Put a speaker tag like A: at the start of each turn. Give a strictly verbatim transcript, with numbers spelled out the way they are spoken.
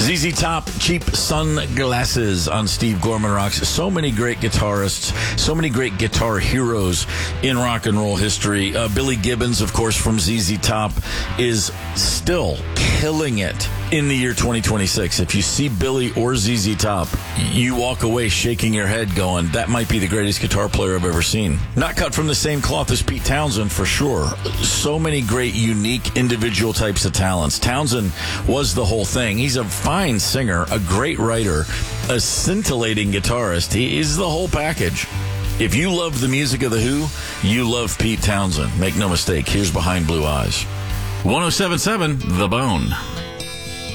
A: Z Z Top, Cheap Sunglasses on Steve Gorman Rocks. So many great guitarists, so many great guitar heroes in rock and roll history. Uh, Billy Gibbons, of course, from Z Z Top, is still killing it in the year twenty twenty-six. If you see Billy or Z Z Top, you walk away shaking your head going, that might be the greatest guitar player I've ever seen. Not cut from the same cloth as Pete Townsend, for sure. So many great, unique, individual types of talents. Townsend was the whole thing. He's a fine singer, a great writer, a scintillating guitarist. He is the whole package. If you love the music of The Who, you love Pete Townsend. Make no mistake, here's Behind Blue Eyes. one oh seven point seven The Bone.